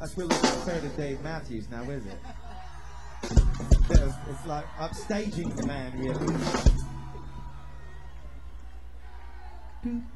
That's really not fair to Dave Matthews now, is it? It's like upstaging the man, really.